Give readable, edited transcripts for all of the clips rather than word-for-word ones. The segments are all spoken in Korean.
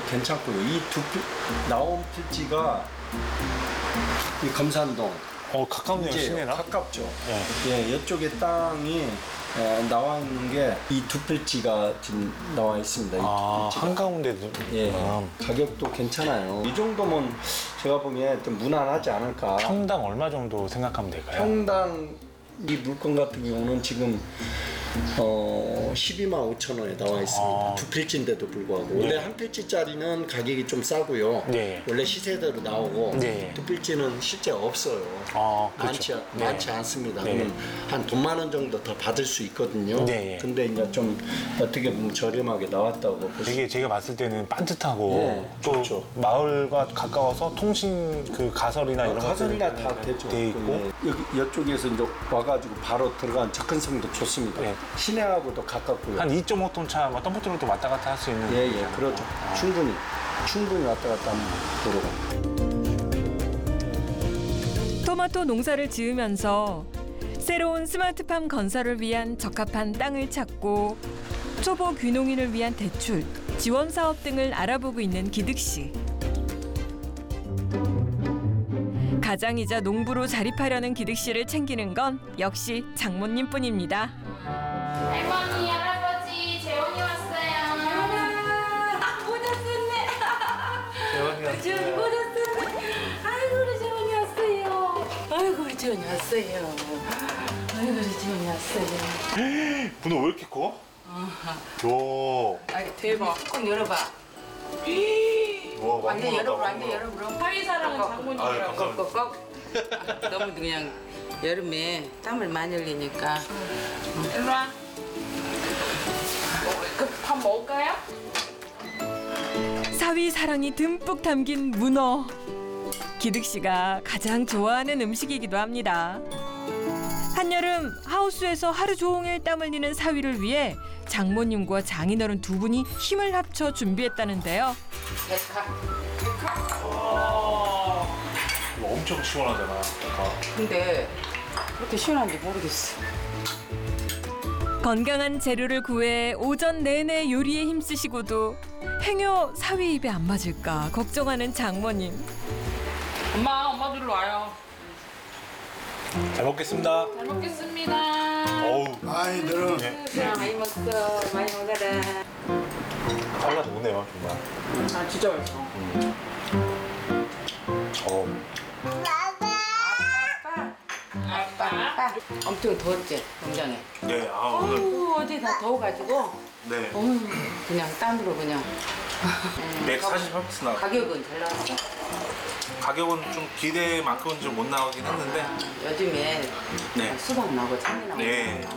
괜찮고요. 이 나온 필지가 이 검산동. 가깝네요, 시내랑. 가깝죠. 네. 예, 이쪽에 땅이 나와 있는 게 이 두 필지가 지금 나와 있습니다. 이 두 필지가. 한가운데도. 예, 가격도 괜찮아요. 이 정도면 제가 보기에 좀 무난하지 않을까. 평당 얼마 정도 생각하면 될까요? 평당 이 물건 같은 경우는 지금 12만 5천 원에 나와 있습니다. 두 필지인데도 불구하고 원래 한 필지짜리는 가격이 좀 싸고요. 네. 원래 시세대로 나오고 네. 두 필지는 실제 없어요. 그렇죠. 많지 않습니다. 네. 그러면 한 돈 만 원 정도 더 받을 수 있거든요. 네. 근데 이제 좀 어떻게 보면 저렴하게 나왔다고 볼 수 되게 제가 봤을 때는 반듯하고 네, 또 좋죠. 마을과 가까워서 통신 그 가설이나 이런 가설이나 것들이 다 되죠. 돼 있고. 네. 여기 이쪽에서 이제 와가지고 바로 들어간 접근성도 좋습니다. 네. 시내하고도 가깝고요. 한 2.5톤 차 덤프트럭도 왔다 갔다 할 수 있는. 예, 그렇죠. 충분히 왔다 갔다 하는 도로가. 토마토 농사를 지으면서 새로운 스마트팜 건설을 위한 적합한 땅을 찾고 초보 귀농인을 위한 대출, 지원 사업 등을 알아보고 있는 기득 씨. 가장이자 농부로 자립하려는 기득 씨를 챙기는 건 역시 장모님뿐입니다. 할머니, 할아버지, 재원이 왔어요. 모자 썼네. 재원이 모자 썼네. 아이고 우리 재원이 왔어요. 아이고 우리 재원이 왔어요. 아이고 우리 재원이 왔어요. 문어 왜 이렇게 커? 오. 아이 대박. 꼭 열어봐. 와, 완전 열어보라. 완전 열어보라. 사위사랑은 장모님이라고. 꼭꼭꼭. 너무 그냥 여름에 땀을 많이 흘리니까. 일로 와. 밥 먹을까요? 사위 사랑이 듬뿍 담긴 문어. 기득 씨가 가장 좋아하는 음식이기도 합니다. 한여름 하우스에서 하루 종일 땀 흘리는 사위를 위해 장모님과 장인어른 두 분이 힘을 합쳐 준비했다는데요. 이거 엄청 시원하잖아. 근데 그렇게 시원한지 모르겠어. 건강한 재료를 구해 오전 내내 요리에 힘쓰시고도 행여 사위 입에 안 맞을까 걱정하는 장모님. 엄마들로 와요. 잘 먹겠습니다. 잘 먹겠습니다. 어우. 아이들은 많이 먹어. 많이 먹어라. 살라 좋네요, 정말. 아 진짜 맛있어. 아빠. 엄청 더웠지 농장에. 네, 오늘. 어제 다 더워가지고 네. 그냥 땀으로 그냥. 148피스 나왔고. 가격은 잘 나왔어. 가격은 좀 기대만큼은 좀 못 나오긴 했는데. 요즘에 네. 수박 나고 참외 나고. 네.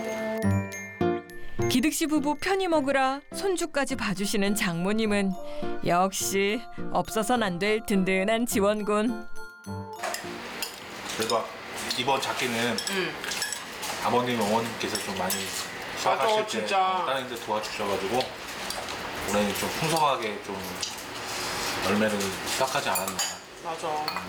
기득 씨 부부 편히 먹으라 손주까지 봐주시는 장모님은 역시 없어선 안 될 든든한 지원군. 그래도 이번 작기는 아버님, 어머님께서 좀 많이 수확하실 때 다른 데 도와주셔가지고 올해는 좀 풍성하게 좀 열매를 수확하지 않았나. 맞아.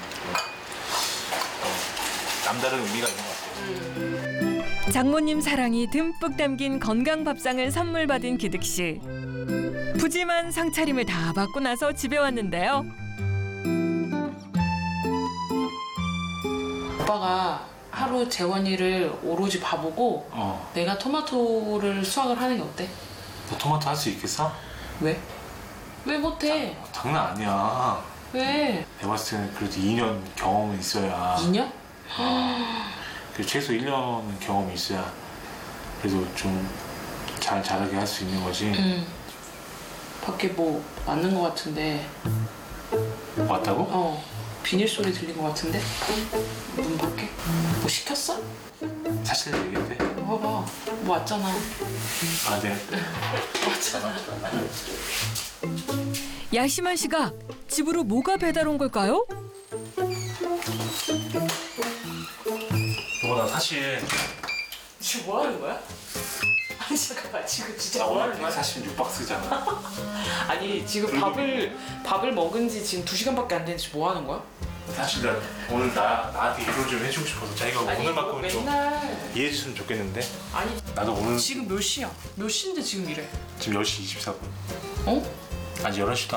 남다른 의미가 있는 것 같아요. 장모님 사랑이 듬뿍 담긴 건강 밥상을 선물 받은 기득 씨. 푸짐한 상차림을 다 받고 나서 집에 왔는데요. 오빠가 하루 재원이를 오로지 봐보고 내가 토마토를 수확을 하는 게 어때? 너 토마토 할 수 있겠어? 왜? 왜 못해? 장난 아니야. 왜? 내가 봤을 때는 그래도 2년 경험은 있어야. 2년? 그 최소 1년은 경험이 있어야 그래도 좀 잘 자라게 할 수 있는 거지. 밖에 뭐 맞는 것 같은데. 맞다고? 비닐 소리 들린 것 같은데? 문 밖에? 뭐 시켰어? 사실 얘기해도 돼? 봐봐. 뭐 왔잖아. 아, 네. 왔잖아. 야심한 시각, 집으로 뭐가 배달 온 걸까요? 나 사실 지금 뭐 하는 거야? 아니 잠깐만 지금 진짜 나 뭐 오늘 하는 거야? 146박스잖아. 아니 지금 밥을 먹은 지 지금 2시간밖에 안 됐는데 뭐 하는 거야? 사실 나 오늘 나한테 위로 좀 해주고 싶어서 자기가 오늘만큼은 좀 맨날 이해해 줬으면 좋겠는데. 아니 나도 오늘 지금 몇 시야? 몇 시인데 지금 이래? 지금 10시 24분. 어? 아직 11시도